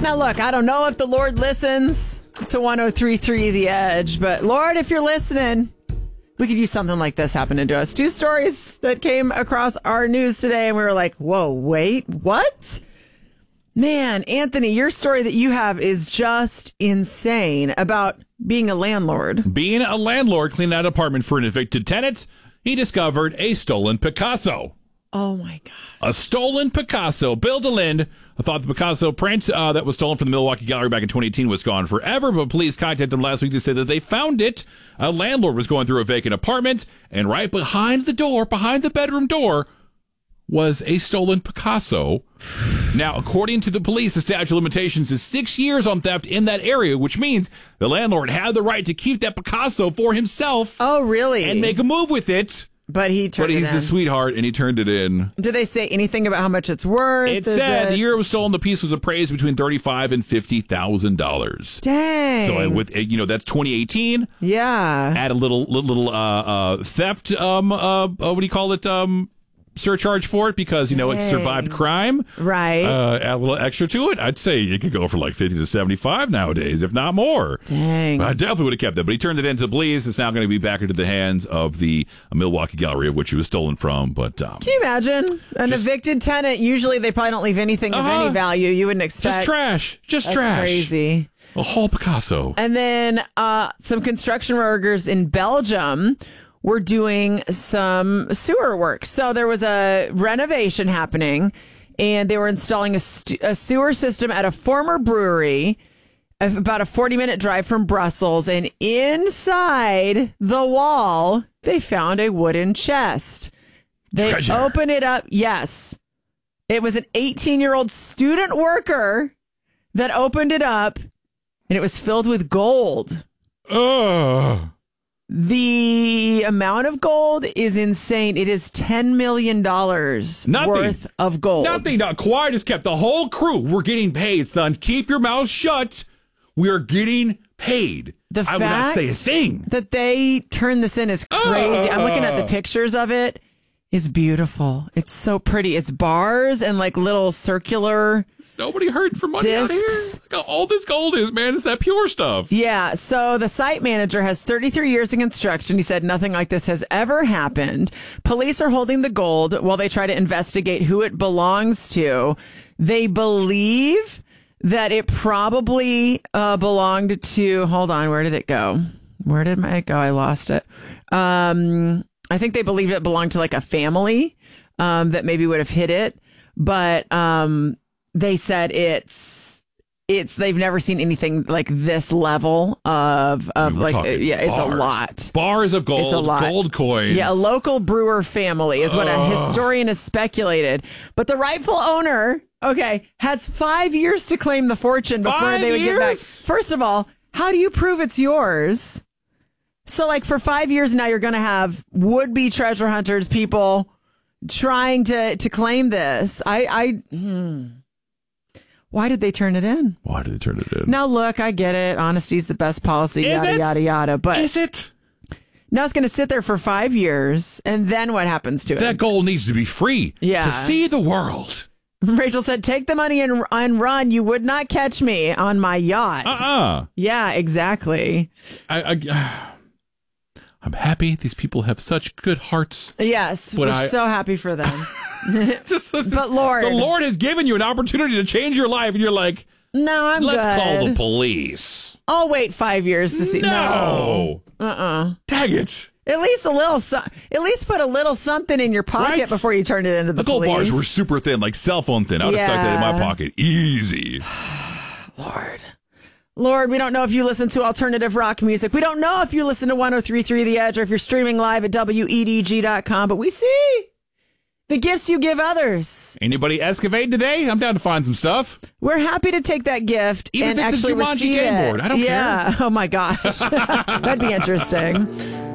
Now, look, I don't know if the Lord listens to 103.3 The Edge, but Lord, if you're listening, we could use something like this happening to us. 2 stories that came across our news today, and we were like, whoa, wait, what? Man, Anthony, your story that you have is just insane about being a landlord. Being a landlord, cleaning out an apartment for an evicted tenant, he discovered a stolen Picasso. Oh, my God. A stolen Picasso. Bill DeLinde thought the Picasso print that was stolen from the Milwaukee Gallery back in 2018 was gone forever, but police contacted them last week to say that they found it. A landlord was going through a vacant apartment, and right behind the bedroom door, was a stolen Picasso. Now, according to the police, the statute of limitations is 6 years on theft in that area, which means the landlord had the right to keep that Picasso for himself. Oh, really? And make a move with it. But he's a sweetheart, and he turned it in. Do they say anything about how much it's worth? It said the year it was stolen, the piece was appraised between $35,000 and $50,000. Dang. So with that's 2018. Yeah. Add a little theft. What do you call it? Surcharge for it because it survived crime. Right. Add a little extra to it. I'd say you could go for like 50 to 75 nowadays, if not more. Dang. I definitely would have kept that, but he turned it into the police. It's now going to be back into the hands of the Milwaukee Gallery, of which he was stolen from. But can you imagine an evicted tenant? Usually, they probably don't leave anything of any value. You wouldn't expect. Just trash. Crazy. A whole Picasso. And then some construction workers in Belgium were doing some sewer work. So there was a renovation happening, and they were installing a sewer system at a former brewery about a 40-minute drive from Brussels. And inside the wall, they found a wooden chest. They opened it up. Yes. It was an 18-year-old student worker that opened it up, and it was filled with gold. Ugh. The amount of gold is insane. It is $10 million worth of gold. Nothing. Quiet is kept. The whole crew, we're getting paid, son. Keep your mouth shut. We are getting paid. I will not say a thing. That they turned this in is crazy. I'm looking at the pictures of it. It's beautiful. It's so pretty. It's bars and like little circular. Nobody heard for money out here. All this gold is, man, is that pure stuff. Yeah. So the site manager has 33 years in construction. He said nothing like this has ever happened. Police are holding the gold while they try to investigate who it belongs to. They believe that it probably belonged to. Hold on. Where did it go? Where did it go? I lost it. I think they believe it belonged to like a family that maybe would have hid it, but they said it's they've never seen anything like this level of like it's a lot. Bars of gold, it's a lot. Gold coins. Yeah, a local brewer family is what a historian has speculated, but the rightful owner, has 5 years to claim the fortune before they would get back. First of all, how do you prove it's yours? So, like, for 5 years now, you're going to have would-be treasure hunters, people trying to claim this. Why did they turn it in? Why did they turn it in? Now, look, I get it. Honesty's the best policy, yada, yada. But is it? Now it's going to sit there for 5 years, and then what happens to it? That gold needs to be free to see the world. Rachel said, take the money and run. You would not catch me on my yacht. Yeah, exactly. I'm happy these people have such good hearts. Yes, we're so happy for them. But Lord, the Lord has given you an opportunity to change your life, and you're like, no, I'm let's good. call the police. I'll wait 5 years to see. No. Dang it. At least put a little something in your pocket before you turn it into the gold police. bars were super thin, like cell phone thin. I would have stuck that in my pocket. Easy. Lord, we don't know if you listen to alternative rock music. We don't know if you listen to 103.3 The Edge or if you're streaming live at WEDG.com, but we see the gifts you give others. Anybody excavate today? I'm down to find some stuff. We're happy to take that gift even and if it's actually the Jumanji receive game it. board. I don't care. Oh my gosh. That'd be interesting.